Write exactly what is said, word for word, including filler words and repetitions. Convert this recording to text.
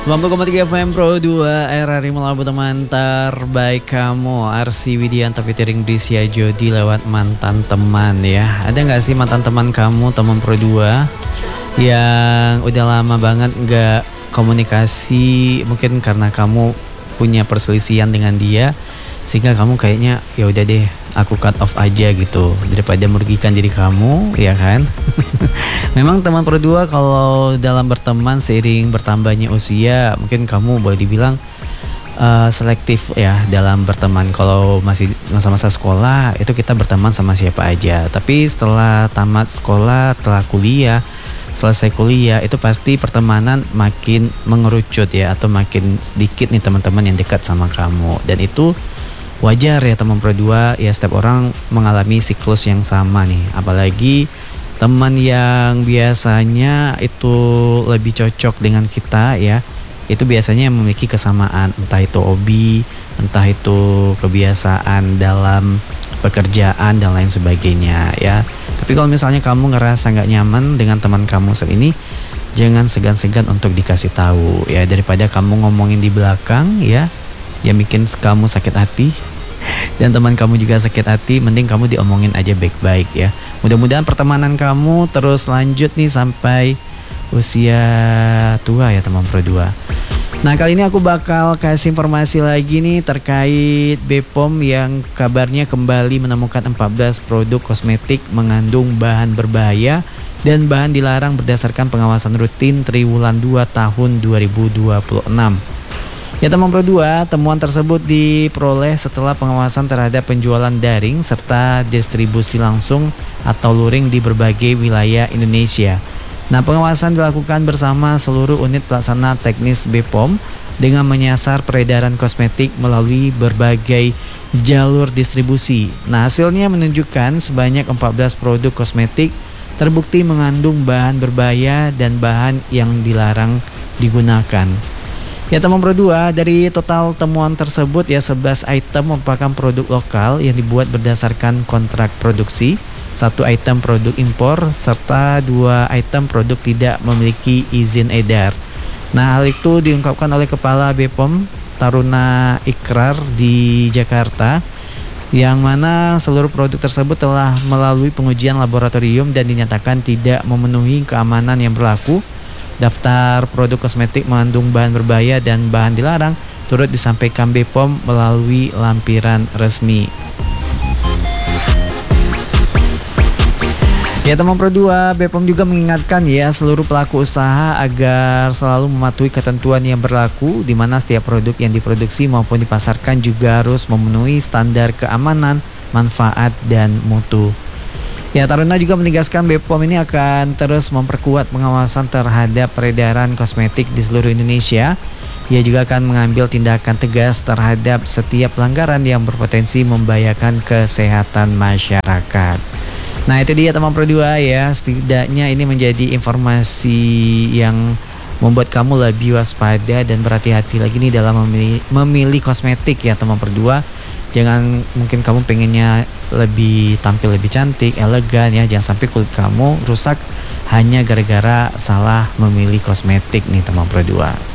sembilan puluh koma tiga F M Pro dua R R I Melabu teman terbaik kamu Arsi Widianto featuring Brisya Jodi lewat mantan teman ya. Ada gak sih mantan teman kamu teman Pro dua yang udah lama banget gak komunikasi, mungkin karena kamu punya perselisihan dengan dia sehingga kamu kayaknya ya udah deh aku cut off aja gitu daripada merugikan diri kamu, ya kan? Memang teman Pro dua kalau dalam berteman seiring bertambahnya usia mungkin kamu boleh dibilang uh, selektif ya dalam berteman. Kalau masih masa-masa sekolah itu kita berteman sama siapa aja, tapi setelah tamat sekolah, setelah kuliah, selesai kuliah itu pasti pertemanan makin mengerucut ya, atau makin sedikit nih teman-teman yang dekat sama kamu, dan itu wajar ya teman Pro dua ya. Setiap orang mengalami siklus yang sama nih, apalagi teman yang biasanya itu lebih cocok dengan kita ya, itu biasanya memiliki kesamaan, entah itu hobi, entah itu kebiasaan dalam pekerjaan dan lain sebagainya ya. Tapi kalau misalnya kamu ngerasa gak nyaman dengan teman kamu saat ini, jangan segan-segan untuk dikasih tahu ya, daripada kamu ngomongin di belakang ya, yang bikin kamu sakit hati dan teman kamu juga sakit hati. Mending kamu diomongin aja baik-baik ya. Mudah-mudahan pertemanan kamu terus lanjut nih sampai usia tua ya teman Pro dua. Nah, kali ini aku bakal kasih informasi lagi nih terkait B P O M yang kabarnya kembali menemukan empat belas produk kosmetik mengandung bahan berbahaya dan bahan dilarang berdasarkan pengawasan rutin triwulan dua tahun dua ribu dua puluh enam. Ya teman Pro dua, temuan tersebut diperoleh setelah pengawasan terhadap penjualan daring serta distribusi langsung atau luring di berbagai wilayah Indonesia. Nah, pengawasan dilakukan bersama seluruh unit pelaksana teknis B P O M dengan menyasar peredaran kosmetik melalui berbagai jalur distribusi. Nah, hasilnya menunjukkan sebanyak empat belas produk kosmetik terbukti mengandung bahan berbahaya dan bahan yang dilarang digunakan. Ya teman Pro dua, dari total temuan tersebut ya sebelas item merupakan produk lokal yang dibuat berdasarkan kontrak produksi, satu item produk impor, serta dua item produk tidak memiliki izin edar. Nah, hal itu diungkapkan oleh Kepala B P O M Taruna Ikrar di Jakarta, yang mana seluruh produk tersebut telah melalui pengujian laboratorium dan dinyatakan tidak memenuhi keamanan yang berlaku. Daftar produk kosmetik mengandung bahan berbahaya dan bahan dilarang turut disampaikan B P O M melalui lampiran resmi. Ya teman Pro dua, B P O M juga mengingatkan ya seluruh pelaku usaha agar selalu mematuhi ketentuan yang berlaku, di mana setiap produk yang diproduksi maupun dipasarkan juga harus memenuhi standar keamanan, manfaat, dan mutu. Ya, Taruna juga menegaskan B P O M ini akan terus memperkuat pengawasan terhadap peredaran kosmetik di seluruh Indonesia. Ia juga akan mengambil tindakan tegas terhadap setiap pelanggaran yang berpotensi membahayakan kesehatan masyarakat. Nah, itu dia teman Pro dua ya, setidaknya ini menjadi informasi yang membuat kamu lebih waspada dan berhati-hati lagi nih dalam memilih, memilih kosmetik ya teman Pro dua. Jangan, mungkin kamu pengennya lebih tampil lebih cantik, elegan ya, jangan sampai kulit kamu rusak hanya gara-gara salah memilih kosmetik nih teman Pro dua.